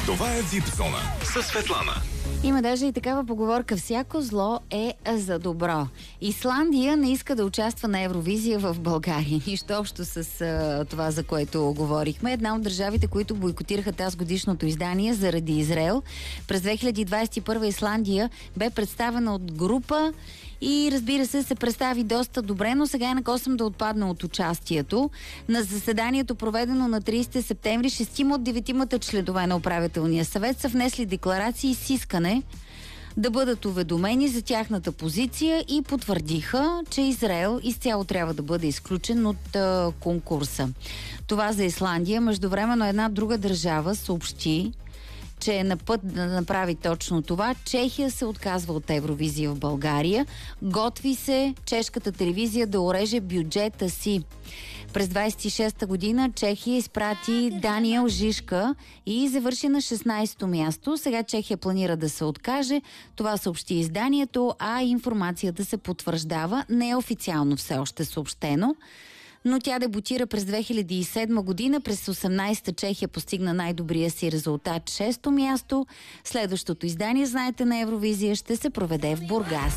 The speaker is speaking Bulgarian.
Това е Випзона със Светлана. Има даже и такава поговорка: всяко зло е за добро. Исландия не иска да участва на Евровизия в България. Нищо общо с това, за което говорихме. Една от държавите, които бойкотираха тази годишното издание заради Израел. През 2021 Исландия бе представена от група и, разбира се представи доста добре, но сега е на косъм да отпадне от участието. На заседанието, проведено на 30 септември, 6 от 9 членове на управителния съвет са внесли декларации с искане да бъдат уведомени за тяхната позиция и потвърдиха, че Израел изцяло трябва да бъде изключен от конкурса. Това за Исландия. Междувременно една друга държава съобщи, че е на път да направи точно това. Чехия се отказва от Евровизия в България. Готви се чешката телевизия да ореже бюджета си. През 26-та година Чехия изпрати Даниел Жишка и завърши на 16-то място. Сега Чехия планира да се откаже. Това съобщи изданието, а информацията се потвърждава. Не е официално все още съобщено, но тя дебютира през 2007 година. През 18-та Чехия постигна най-добрия си резултат, 6-то място. Следващото издание, знаете, на Евровизия ще се проведе в Бургас.